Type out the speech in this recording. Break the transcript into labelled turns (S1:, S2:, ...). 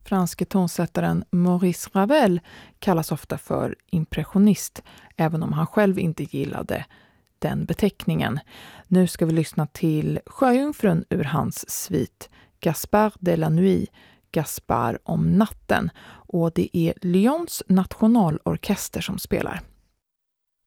S1: Franske tonsättaren Maurice Ravel kallas ofta för impressionist, även om han själv inte gillade den beteckningen. Nu ska vi lyssna till Sjöjungfrun ur hans svit Gaspard de la Nuit, Gaspard om natten. Och det är Lyons nationalorkester som spelar.